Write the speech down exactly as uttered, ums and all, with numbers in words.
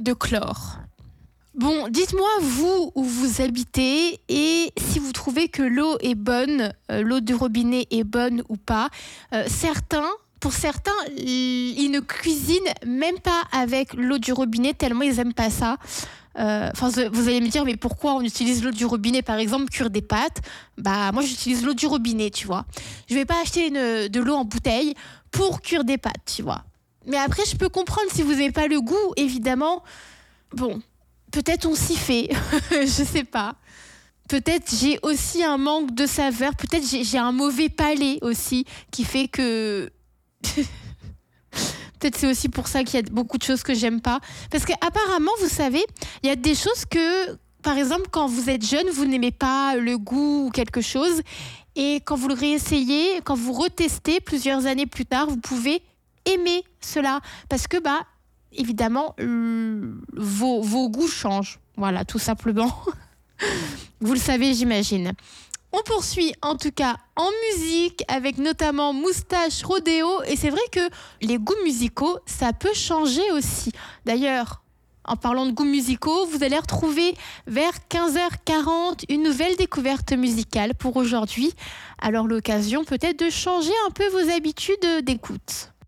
de chlore. Bon, dites-moi, vous, où vous habitez, et si vous trouvez que l'eau est bonne, euh, l'eau du robinet est bonne ou pas. Euh, certains, pour certains, ils ne cuisinent même pas avec l'eau du robinet, tellement ils n'aiment pas ça. Enfin, euh, vous allez me dire, mais pourquoi on utilise l'eau du robinet, par exemple, cuire des pâtes? Bah, moi, j'utilise l'eau du robinet, tu vois. Je vais pas acheter une, de l'eau en bouteille pour cuire des pâtes, tu vois. Mais après, je peux comprendre si vous n'avez pas le goût, évidemment. Bon, peut-être on s'y fait, je sais pas. Peut-être j'ai aussi un manque de saveur, peut-être j'ai, j'ai un mauvais palais aussi, qui fait que... Peut-être c'est aussi pour ça qu'il y a beaucoup de choses que j'aime pas. Parce qu'apparemment, vous savez, il y a des choses que, par exemple, quand vous êtes jeune, vous n'aimez pas le goût ou quelque chose. Et quand vous le réessayez, quand vous retestez plusieurs années plus tard, vous pouvez aimer cela. Parce que, bah, évidemment, le, vos, vos goûts changent. Voilà, tout simplement. Vous le savez, j'imagine. On poursuit en tout cas en musique avec notamment Moustache Rodéo, et c'est vrai que les goûts musicaux, ça peut changer aussi. D'ailleurs, en parlant de goûts musicaux, vous allez retrouver vers quinze heures quarante une nouvelle découverte musicale pour aujourd'hui. Alors l'occasion peut-être de changer un peu vos habitudes d'écoute.